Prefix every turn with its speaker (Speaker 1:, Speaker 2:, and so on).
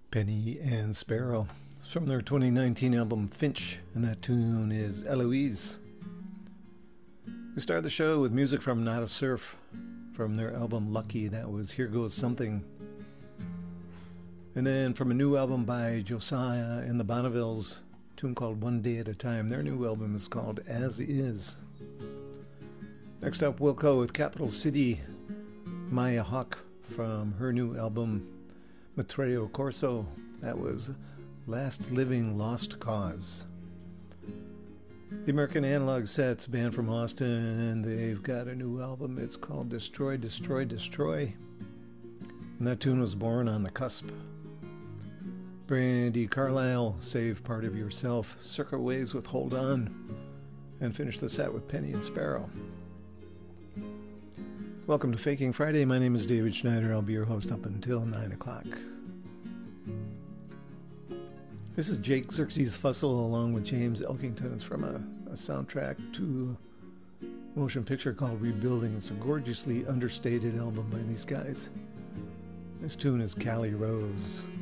Speaker 1: Penny and Sparrow. It's from their 2019 album Finch, and that tune is Eloise. We started the show with music from Nada Surf from their album Lucky. That was Here Goes Something. And then from a new album by Josiah and the Bonnevilles, a tune called One Day at a Time. Their new album is called As Is. Next up, Wilco with Capital City, Maya Hawke from her new album Matreo Corso. That was Last Living Lost Cause. The American Analog Sets, band from Austin, they've got a new album. It's called Destroy, Destroy, Destroy. And that tune was born on the cusp. Brandi Carlile, Save Part of Yourself, Circa Waves with Hold On, and finish the set with Penny and Sparrow. Welcome to Faking Friday. My name is David Schneider. I'll be your host up until 9 o'clock. This is Jake Xerxes Fussell along with James Elkington. It's from a soundtrack to a motion picture called Rebuilding. It's a gorgeously understated album by these guys. This tune is Callie Rose.